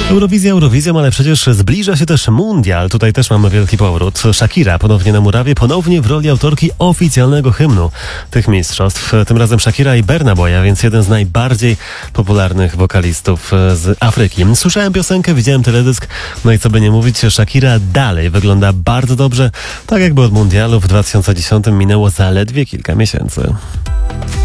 Eurowizją, ale przecież zbliża się też mundial. Tutaj też mamy wielki powrót. Shakira ponownie na murawie, ponownie w roli autorki oficjalnego hymnu tych mistrzostw. Tym razem Shakira i Burna Boya, więc jeden z najbardziej popularnych wokalistów z Afryki. Słyszałem piosenkę, widziałem teledysk, no i co by nie mówić, Shakira dalej wygląda bardzo dobrze, tak jakby od mundialu w 2010 minęło zaledwie kilka miesięcy.